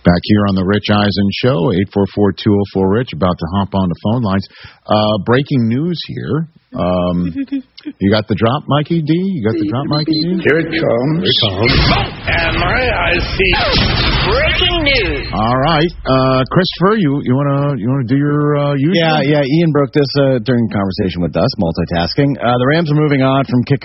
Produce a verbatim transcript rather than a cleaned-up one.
Back here on the Rich Eisen Show, eight four four, two oh four, RICH, about to hop on the phone lines. Uh, breaking news here. Um, you got the drop, Mikey D? You got the drop, Mikey D? Here it comes. Here it comes. And my eyes see breaking news. All right. Uh, Christopher, you, you want to you wanna do your uh, usual? Yeah, yeah. Ian broke this uh, during conversation with us, multitasking. Uh, the Rams are moving on from kicker